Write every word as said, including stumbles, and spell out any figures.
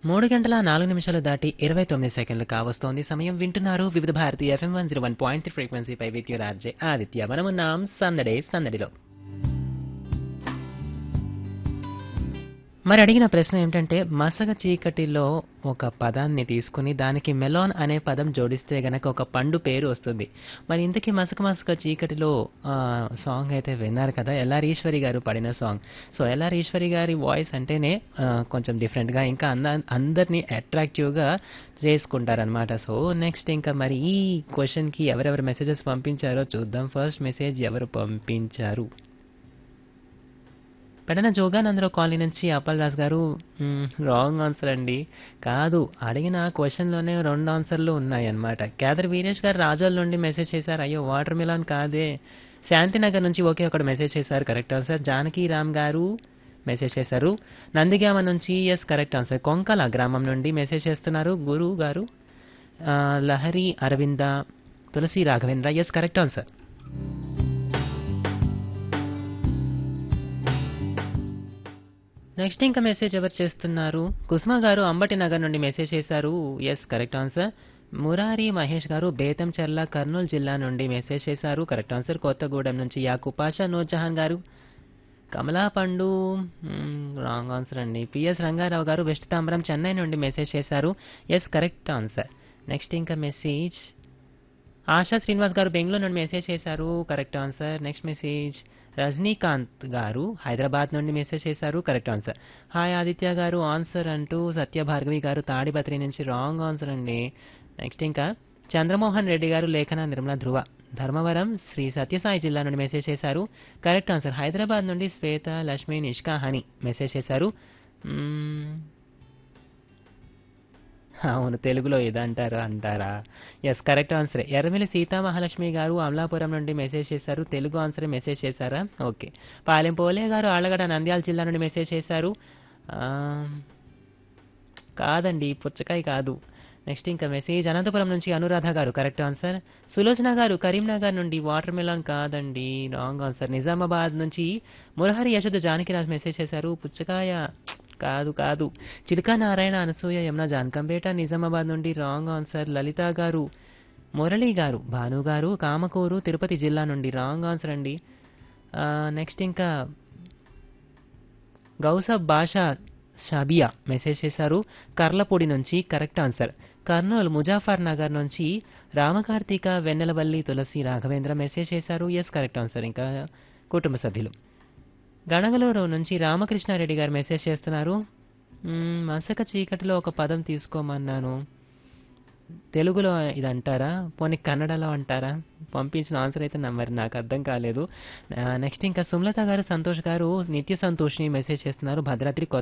మూడు గంటల నాలుగు నిమిషాలు దాటి ఇరవై తొమ్మిది సెకండ్లు కావస్తోంది సమయం. వింటున్నారు వివిధ Bharati FM one zero one point ఫ్రీక్వెన్సీపై with your RJ Aditya. మనమున్నాం సందడే సందడిలో. మరి అడిగిన ప్రశ్న ఏమిటంటే, మసక చీకటిలో ఒక పదాన్ని తీసుకుని దానికి మెలాన్ అనే పదం జోడిస్తే గనక ఒక పండు పేరు వస్తుంది. మరి ఇంతకీ మసక మసక చీకటిలో ఆ, సాంగ్ అయితే విన్నారు కదా, ఎల్ఆర్ ఈశ్వరి గారు పాడిన సాంగ్. సో ఎల్ఆర్ ఈశ్వరి గారి వాయిస్ అంటేనే ఆ, కొంచెం డిఫరెంట్గా ఇంకా అంద అందరినీ అట్రాక్టివ్గా చేసుకుంటారనమాట. సో నెక్స్ట్ ఇంకా మరి ఈ క్వశ్చన్కి ఎవరెవరు మెసేజెస్ పంపించారో చూద్దాం. ఫస్ట్ మెసేజ్ ఎవరు పంపించారు? పెడన జోగానందరావు కాలనీ నుంచి అప్పల్ రాజ్ గారు. రాంగ్ ఆన్సర్ అండి. కాదు, అడిగిన క్వశ్చన్లోనే రెండు ఆన్సర్లు ఉన్నాయన్నమాట. కేదర్ వీరేష్ గారు రాజోల్ నుండి మెసేజ్ చేశారు. అయ్యో, వాటర్ మిలాన్ కాదే. శాంతినగర్ నుంచి ఒకే ఒకటి మెసేజ్ చేశారు, కరెక్ట్ ఆన్సర్. జానకి రామ్ గారు మెసేజ్ చేశారు. నందిగామ నుంచి ఎస్, కరెక్ట్ ఆన్సర్. కొంకల గ్రామం నుండి మెసేజ్ చేస్తున్నారు గురు గారు. ఆ, లహరి అరవింద తులసి Raghavendra yes, correct answer. Next ఇంకా మెసేజ్ ఎవరు చేస్తున్నారు? కుసుమ గారు అంబటి నగర్ నుండి మెసేజ్ చేశారు. Yes, correct answer. Murari Mahesh గారు బేతంచెర్ల కర్నూలు జిల్లా నుండి మెసేజ్ చేశారు, కరెక్ట్ ఆన్సర్. కొత్తగూడెం నుంచి యాకూబ్ పాషా నూర్జహాన్ గారు. కమలా పండు రాంగ్ ఆన్సర్ అండి. పిఎస్ రంగారావు గారు వెస్ట్ తాంబరం చెన్నై నుండి మెసేజ్ చేశారు. Yes, correct answer. నెక్స్ట్ ఇంకా మెసేజ్ ఆశా శ్రీనివాస్ గారు బెంగళూరు నుండి మెసేజ్ చేశారు, correct answer. Next message Rajinikanth గారు హైదరాబాద్ నుండి మెసేజ్ చేశారు, కరెక్ట్ ఆన్సర్. హాయ్ ఆదిత్య గారు, ఆన్సర్ అంటూ సత్యభార్గవి గారు తాడిపత్రి నుంచి రాంగ్ ఆన్సర్ అండి. నెక్స్ట్ ఇంకా చంద్రమోహన్ రెడ్డి గారు లేఖన నిర్మల ధ్రువ ధర్మవరం శ్రీ సత్యసాయి జిల్లా నుండి మెసేజ్ చేశారు, కరెక్ట్ ఆన్సర్. హైదరాబాద్ నుండి శ్వేత లక్ష్మి నిష్కా హని మెసేజ్ చేశారు. మ్మ్, అవును, తెలుగులో ఇదంటారు అంటారా? Yes, correct ఆన్సరే. ఎర్రమిల్లి సీతామహాలక్ష్మి గారు అమలాపురం నుండి మెసేజ్ చేశారు, తెలుగు ఆన్సరే మెసేజ్ చేశారా? ఓకే. పాలెం పోలే గారు ఆళ్ళగడ్డ నంద్యాల జిల్లా నుండి మెసేజ్ చేశారు. ఆ, కాదండి, పుచ్చకాయ కాదు. నెక్స్ట్ ఇంకా మెసేజ్ అనంతపురం నుంచి అనురాధ గారు, కరెక్ట్ ఆన్సర్. సులోచన గారు కరీంనగర్ నుండి వాటర్ మెలాన్ కాదండి, రాంగ్ ఆన్సర్. నిజామాబాద్ నుంచి మురహరి యశోద జానకిరాజ్ మెసేజ్ చేశారు, పుచ్చకాయ కాదు కాదు. చిలుకా నారాయణ అనసూయ యమున జానకంపేట నిజామాబాద్ నుండి రాంగ్ ఆన్సర్. లలిత గారు మురళి గారు భాను గారు కామకూరు తిరుపతి జిల్లా నుండి రాంగ్ ఆన్సర్ అండి. నెక్స్ట్ ఇంకా గౌసబ్ బాషా షాబియా మెసేజ్ చేశారు, కర్లపూడి నుంచి, కరెక్ట్ ఆన్సర్. కర్నూలు ముజాఫర్ నగర్ నుంచి రామకార్తిక వెన్నెలవల్లి తులసి రాఘవేంద్ర మెసేజ్ చేశారు, ఎస్, కరెక్ట్ ఆన్సర్. ఇంకా కుటుంబ సభ్యులు గణగలూరు నుంచి రామకృష్ణారెడ్డి గారు మెసేజ్ చేస్తున్నారు. మ్మ్, మసక చీకటిలో ఒక పదం తీసుకోమన్నాను, తెలుగులో ఇది అంటారా, పోనీ కన్నడలో అంటారా? పంపించిన ఆన్సర్ అయితే నా- మరి నాకు అర్థం కాలేదు. నెక్స్ట్ ఇంకా సుమలత గారు సంతోష్ గారు నిత్య సంతోష్ని మెసేజ్ చేస్తున్నారు, భద్రాద్రి